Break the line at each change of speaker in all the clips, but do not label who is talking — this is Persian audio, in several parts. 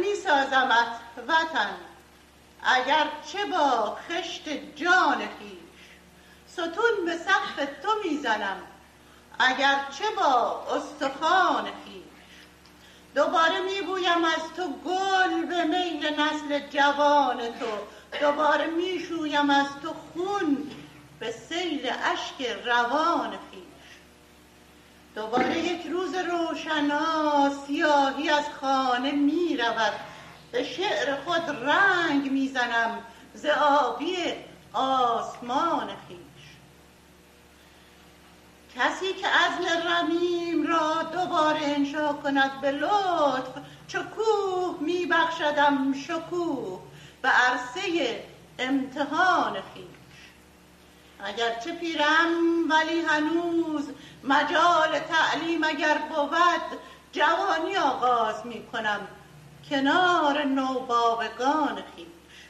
می سازمت وطن، اگر چه با خشت جان خویش. ستون به سقف تو میزنم، اگر چه با استخوان خویش. دوباره میبویم از تو گل به میل نسل جوان تو، دوباره میشویم از تو خون به سیل اشک روان خویش. دوباره یک روز روشنا سیاهی از خانه می رود، به شعر خود رنگ میزنم ز آبی آسمان خویش. کسی که عزم رمیم را دوباره انشا کند به لطف، چو کوه می بخشدم شکوه به عرصه امتحان خویش. اگرچه پیرم ولی هنوز مجال تعلیم اگر بود، جوانی آغاز می کنم کنار نوباوگان خویش.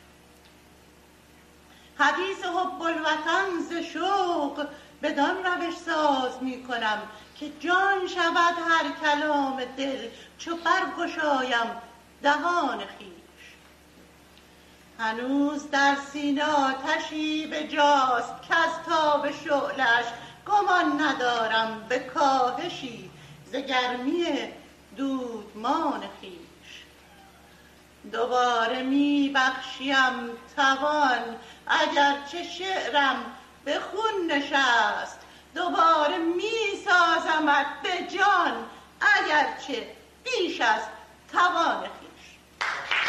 حدیث حب الوطن ز شوق بدان روش ساز می کنم که جان شود هر کلام دل چو برگشایم دهان خویش. هنوز در سینه آتشی به جاست کز تاب شعله‌اش گمان ندارم به کاهشی ز گرمی دودمان خویش. دوباره می بخشیم توان اگرچه شعرم به خون نشست، دوباره می سازمت به جان اگرچه بیش از توان خویش.